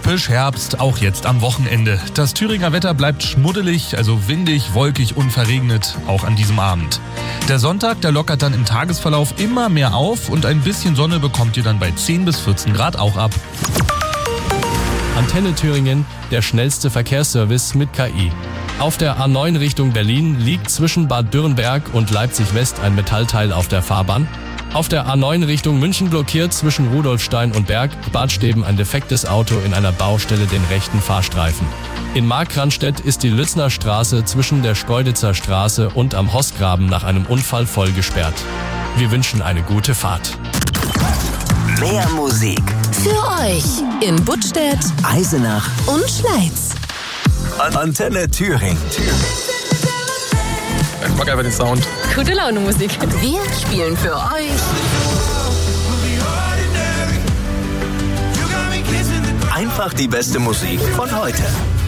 Typisch Herbst, auch jetzt am Wochenende. Das Thüringer Wetter bleibt schmuddelig, also windig, wolkig und verregnet, auch an diesem Abend. Der Sonntag, der lockert dann im Tagesverlauf immer mehr auf und ein bisschen Sonne bekommt ihr dann bei 10 bis 14 Grad auch ab. Antenne Thüringen, der schnellste Verkehrsservice mit KI. Auf der A9 Richtung Berlin liegt zwischen Bad Dürrenberg und Leipzig West ein Metallteil auf der Fahrbahn. Auf der A9 Richtung München blockiert zwischen Rudolfstein und Berg Badsteben ein defektes Auto in einer Baustelle den rechten Fahrstreifen. In Markranstädt ist die Lützner Straße zwischen der Schkeuditzer Straße und am Hossgraben nach einem Unfall voll gesperrt. Wir wünschen eine gute Fahrt. Mehr Musik für euch in Buttstädt, Eisenach und Schleiz. Antenne Thüringen. Ich mag einfach den Sound. Gute Laune Musik. Wir spielen für euch Einfach die beste Musik von heute.